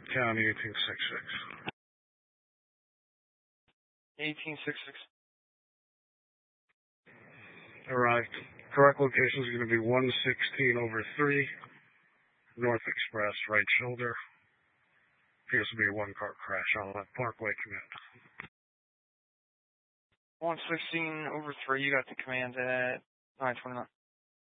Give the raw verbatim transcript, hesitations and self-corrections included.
County eighteen sixty-six. eighteen sixty-six. Arrived. Correct location is going to be one sixteen over three, North Express, right shoulder. Appears to be a one-car crash on that Parkway command. one sixteen over three, you got the command at nine twenty-nine.